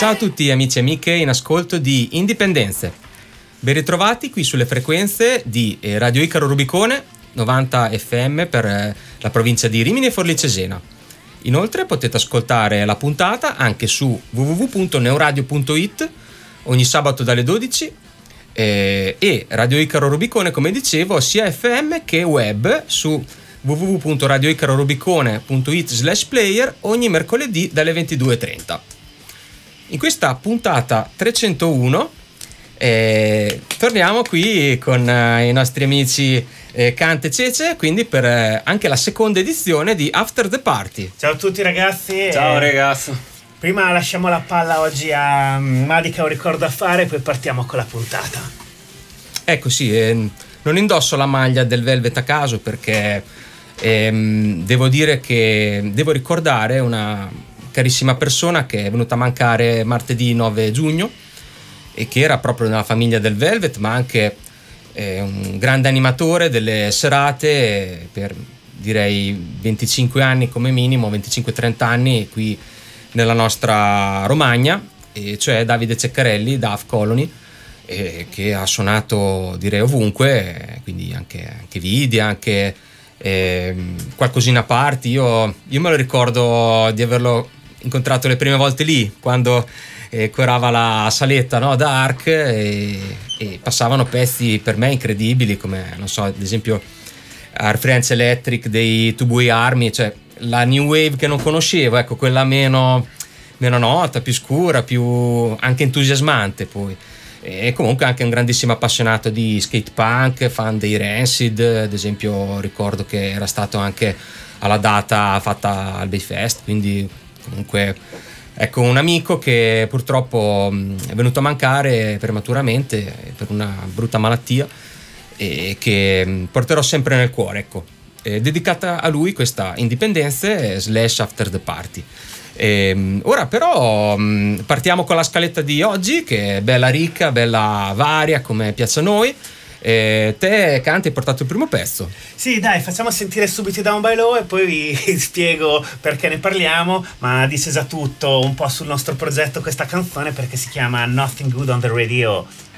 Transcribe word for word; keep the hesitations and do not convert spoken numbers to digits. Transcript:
Ciao a tutti amici e amiche in ascolto di Indipendenze. Ben ritrovati qui sulle frequenze di Radio Icaro Rubicone novanta effe emme per la provincia di Rimini e Forlì Cesena. Inoltre potete ascoltare la puntata anche su w w w punto neuradio punto it ogni sabato dalle dodici eh, e Radio Icaro Rubicone, come dicevo, sia effe emme che web su w w w punto radio icaro rubicone punto it slash player ogni mercoledì dalle ventidue e trenta. In questa puntata trecentouno eh, torniamo qui con eh, i nostri amici eh, Cante e Cece, quindi per eh, anche la seconda edizione di After the Party. Ciao a tutti ragazzi. Ciao ragazzi. Prima lasciamo la palla oggi a Madi che ha un ricordo da fare, poi partiamo con la puntata. Ecco sì, eh, non indosso la maglia del Velvet a caso perché ehm, devo dire che devo ricordare una carissima persona che è venuta a mancare martedì nove giugno e che era proprio nella famiglia del Velvet, ma anche eh, un grande animatore delle serate per direi venticinque anni come minimo, venticinque trenta anni qui nella nostra Romagna, e cioè Davide Ceccarelli, Daf Colony, eh, che ha suonato direi ovunque, quindi anche, anche video, anche eh, qualcosina a parte. Io, io me lo ricordo di averlo incontrato le prime volte lì quando eh, corava la saletta, no, Dark, e, e passavano pezzi per me incredibili come, non so, ad esempio Air France Electric dei Tubui Army, cioè la new wave che non conoscevo, ecco, quella meno, meno nota, più scura, più anche entusiasmante poi. E comunque anche un grandissimo appassionato di skate punk, fan dei Rancid, ad esempio ricordo che era stato anche alla data fatta al Bayfest, quindi comunque ecco un amico che purtroppo è venuto a mancare prematuramente per una brutta malattia e che porterò sempre nel cuore, ecco. È dedicata a lui questa Indipendenze slash After the Party. E ora però partiamo con la scaletta di oggi, che è bella ricca, bella varia come piace a noi. E te, Cante, hai portato il primo pezzo. Sì, dai, facciamo sentire subito i Down by Law e poi vi spiego perché ne parliamo, ma dice già tutto un po' sul nostro progetto questa canzone, perché si chiama Nothing Good on the Radio.